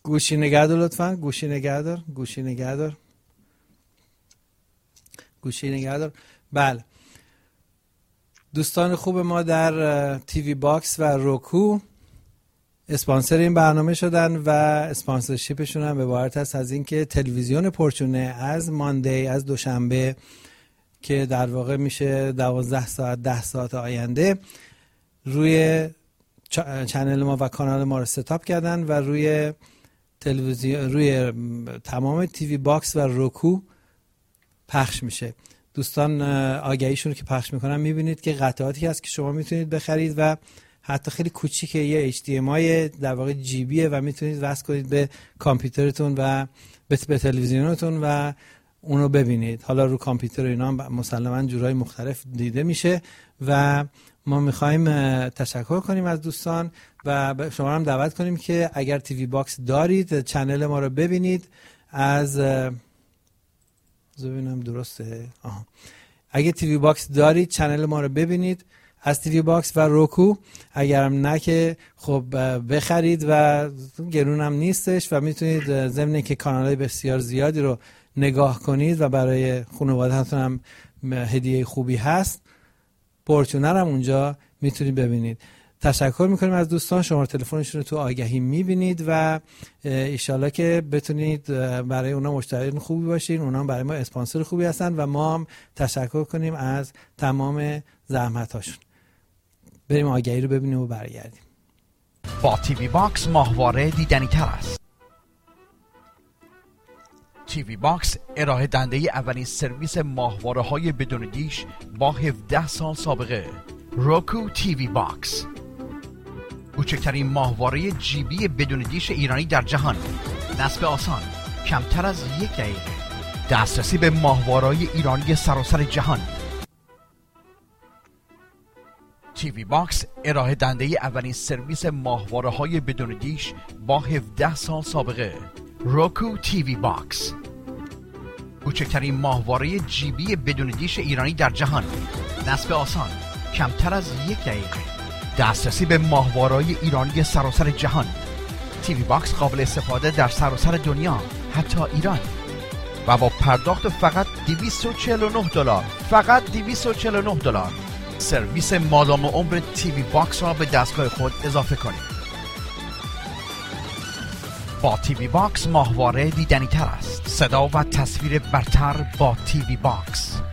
گوشی نگه دار لطفا. گوشی نگه دار. بله دوستان خوب ما در تیوی باکس و روکو اسپانسر این برنامه شدن و اسپانسرشیپشون هم عبارت است از اینکه تلویزیون پرچونه از ماندی، از دوشنبه که در واقع میشه 12 ساعت 10 ساعت آینده روی چنل ما و کانال ما رو ستاپ کردن و روی تلویزیون، روی تمام تیوی باکس و روکو پخش میشه. دوستان آگهیشون رو که پخش میکنن میبینید که قطعاتی هست که شما میتونید بخرید و حتی خیلی کوچیکه، یه HDMI در واقع جیبیه و میتونید وصل کنید به کامپیوترتون و به تلویزیونتون و اونو ببینید. حالا رو کامپیوتر اینا مسلماً جورای مختلف دیده میشه و ما میخوایم تشکر کنیم از دوستان و شما هم دعوت کنیم که اگر تیوی باکس دارید چنل ما رو ببینید. از ببینم درسته، اگه تیوی باکس دارید چنل ما رو ببینید از تیوی باکس و روکو. اگرم نه که خب بخرید و گرون هم نیستش و میتونید ضمن که کانال‌های بسیار زیادی رو نگاه کنید و برای خانواده‌تون هم هدیه خوبی هست. پورچونر هم اونجا میتونید ببینید. تشکر میکنیم از دوستان. شماره تلفنشون رو تو آگهی میبینید و ایشالله که بتونید برای اونا مشتری خوبی باشین. اونا هم برای ما اسپانسر خوبی هستن و ما هم تشکر کنیم از تمام زحمت هاشون. بریم آگهی رو ببینیم و برگردیم. با تیوی باکس ماهواره دیدنی تر است. تیوی باکس ارائه دنده اولین سرویس ماهواره های بدون دیش با 17 سال سابقه. روکو تیوی باکس کوچکترین ماهواره جیبی بدون دیش ایرانی در جهان. نصب آسان، کمتر از 1 دقیقه. دسترسی به ماهواره‌های ایرانی سراسر جهان. تیوی باکس ارائه دنده اولین سرویس ماهواره‌های بدون دیش با 17 سال سابقه. روکو تیوی باکس کوچکترین ماهواره جیبی بدون دیش ایرانی در جهان. نصب آسان، کمتر از 1 دقیقه. دسترسی به ماهواره‌های ایرانی سراسر جهان. تیوی باکس قابل استفاده در سراسر دنیا، حتی ایران، و با پرداخت فقط $249. فقط $249. سرویس مادام عمر تیوی باکس را به دستگاه خود اضافه کنید. با تیوی باکس ماهواره دیدنی تر است. صدا و تصویر برتر با تیوی باکس.